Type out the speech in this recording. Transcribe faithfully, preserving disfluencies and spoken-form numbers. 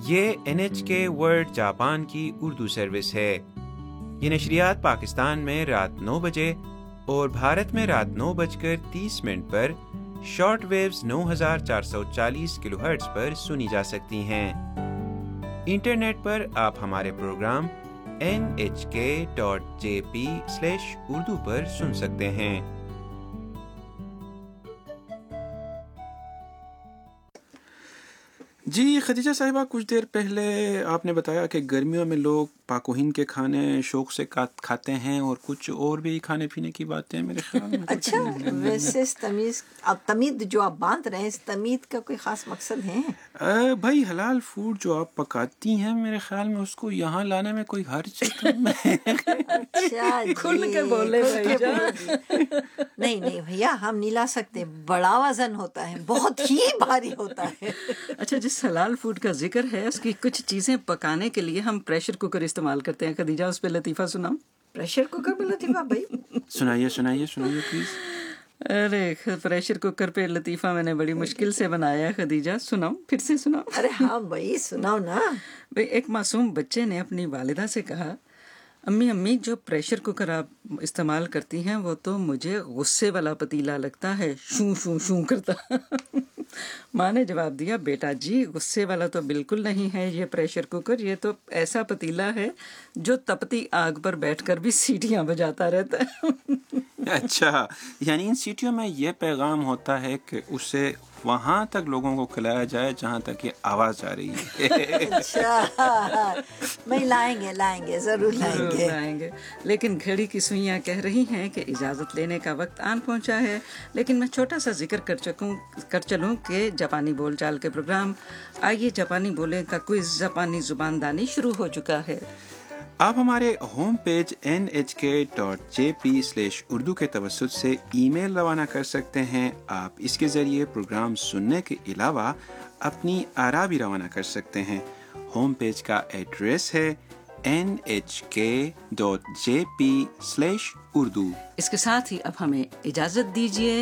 یہ N H کے world Japan کی اردو سروس ہے۔ یہ نشریات پاکستان میں رات نو بجے اور بھارت میں رات نو بج کر تیس منٹ پر شارٹ ویوز نو ہزار چار سو چالیس کلو ہرٹز پر سنی جا سکتی ہیں۔ انٹرنیٹ پر آپ ہمارے پروگرام این ایچ کے dot J P slash Urdu پر سن سکتے ہیں۔ جی خدیجہ صاحبہ، کچھ دیر پہلے آپ نے بتایا کہ گرمیوں میں لوگ پاک و ہند کے کھانے شوق سے کھاتے ہیں اور کچھ اور بھی کھانے پینے کی باتیں میرے خیال میں۔ اچھا، ویسے تمیز اب تمید جو آپ باندھ رہے ہیں، اس تمید کا کوئی خاص مقصد ہے؟ بھائی حلال فوڈ جو آپ پکاتی ہیں میرے خیال میں اس کو یہاں لانے میں کوئی حرج ہے؟ اچھا کھل کے بولے نہیں نہیں بھیا، ہم نہیں لا سکتے، بڑا وزن ہوتا ہے، بہت ہی بھاری ہوتا ہے۔ اچھا، جس حلال فوڈ کا ذکر ہے اس کی کچھ چیزیں پکانے کے لیے ہم پریشر کوکر استعمال کرتے ہیں۔ خدیجہ اس پہ لطیفہ سناؤ۔ پریشر کوکر پہ لطیفہ بھائی؟ سنائیے سنائیے سنائیے پلیز۔ ارے پریشر کوکر پہ لطیفہ میں نے بڑی مشکل سے بنایا ہے خدیجہ، سناؤ، پھر سے سناؤ۔ ارے ہاں بھائی سناؤ نا۔ بھائی ایک معصوم بچے نے اپنی والدہ سے کہا، امی امی جو پریشر کوکر آپ استعمال کرتی ہیں وہ تو مجھے غصے والا پتیلا لگتا ہے، شوں شوں شوں کرتا۔ ماں نے جواب دیا، بیٹا جی غصے والا تو بالکل نہیں ہے یہ پریشر کوکر، یہ تو ایسا پتیلا ہے جو تپتی آگ پر بیٹھ کر بھی سیٹیاں بجاتا رہتا ہے۔ اچھا، یعنی ان سیٹیوں میں یہ پیغام ہوتا ہے کہ اسے وہاں تک لوگوں کو کھلایا جائے جہاں تک یہ آواز جا رہی ہے۔ اچھا، میں لائیں گے لائیں گے ضرور لائیں گے لائیں گے لیکن گھڑی کی سوئیاں کہہ رہی ہیں کہ اجازت لینے کا وقت آن پہنچا ہے، لیکن میں چھوٹا سا ذکر کر چکوں کر چلوں کہ جاپانی بول چال کے پروگرام آئیے جاپانی بولیں کا کوئز جاپانی زبان دانی شروع ہو چکا ہے۔ آپ ہمارے ہوم پیج این ایچ کے dot J P slash Urdu کے توسط سے ای میل روانہ کر سکتے ہیں۔ آپ اس کے ذریعے پروگرام سننے کے علاوہ اپنی آراء بھی روانہ کر سکتے ہیں۔ ہوم پیج کا ایڈریس ہے این ایچ کے dot J P slash Urdu. اس کے ساتھ ہی اب ہمیں اجازت دیجیے۔